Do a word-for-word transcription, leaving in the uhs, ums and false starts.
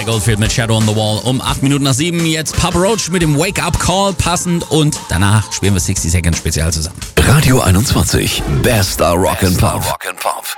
Goldfield mit Shadow on the Wall um acht Minuten nach sieben. Jetzt Papa Roach mit dem Wake-up Call passend und danach spielen wir sechzig Seconds Spezial zusammen. Radio einundzwanzig, bester Rock and Pop.